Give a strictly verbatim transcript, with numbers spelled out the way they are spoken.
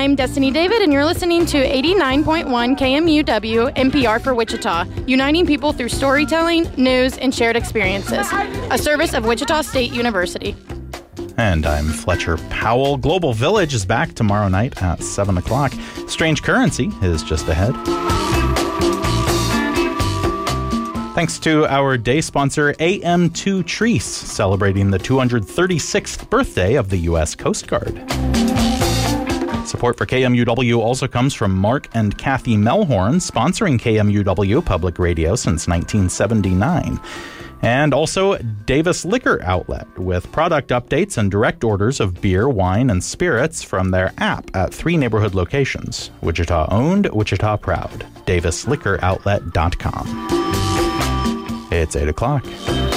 I'm Destiny David, and you're listening to eighty-nine point one K M U W N P R for Wichita, uniting people through storytelling, news, and shared experiences. A service of Wichita State University. And I'm Fletcher Powell. Global Village is back tomorrow night at seven o'clock. Strange Currency is just ahead. Thanks to our day sponsor, A M two Treese, celebrating the two hundred thirty-sixth birthday of the U S Coast Guard. Support for K M U W also comes from Mark and Kathy Melhorn, sponsoring K M U W Public Radio since nineteen seventy-nine. And also Davis Liquor Outlet, with product updates and direct orders of beer, wine, and spirits from their app at three neighborhood locations. Wichita owned, Wichita proud. davis liquor outlet dot com. It's eight o'clock.